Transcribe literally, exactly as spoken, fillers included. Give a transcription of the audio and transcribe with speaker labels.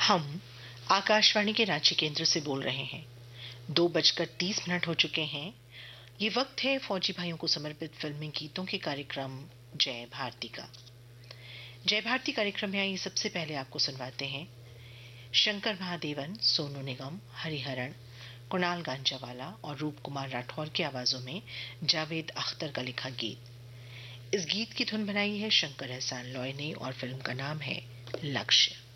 Speaker 1: हम आकाशवाणी के रांची केंद्र से बोल रहे हैं। दो बजकर तीस मिनट हो चुके हैं। ये वक्त है फौजी भाइयों को समर्पित फिल्मी गीतों के कार्यक्रम जय भारती का। जय भारती कार्यक्रम में आइए सबसे पहले आपको सुनवाते हैं शंकर महादेवन, सोनू निगम, हरिहरन, कुणाल गांजावाला और रूप कुमार राठौर की आवाजों में जावेद अख्तर का लिखा गीत। इस गीत की धुन बनाई है शंकर एहसान लॉय ने और फिल्म का नाम है लक्ष्य।